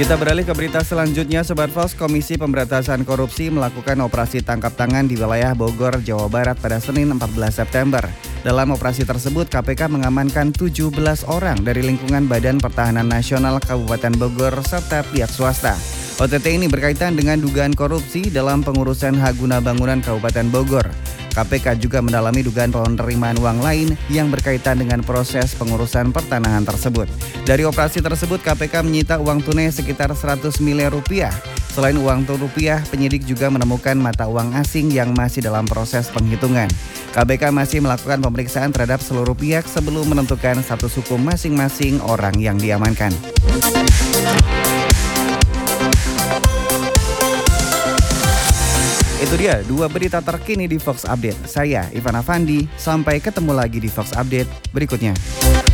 Kita beralih ke berita selanjutnya, Sobat Fox. Komisi Pemberantasan Korupsi melakukan operasi tangkap tangan di wilayah Bogor, Jawa Barat pada Senin 14 September. Dalam operasi tersebut, KPK mengamankan 17 orang dari lingkungan Badan Pertahanan Nasional Kabupaten Bogor serta pihak swasta. OTT ini berkaitan dengan dugaan korupsi dalam pengurusan hak guna bangunan Kabupaten Bogor. KPK juga mendalami dugaan penerimaan uang lain yang berkaitan dengan proses pengurusan pertanahan tersebut. Dari operasi tersebut, KPK menyita uang tunai sekitar 100 miliar rupiah. Selain uang rupiah, penyidik juga menemukan mata uang asing yang masih dalam proses penghitungan. KPK masih melakukan pemeriksaan terhadap seluruh pihak sebelum menentukan status hukum masing-masing orang yang diamankan. Itu dia 2 berita terkini di Fox Update. Saya Ivan Afandi, sampai ketemu lagi di Fox Update berikutnya.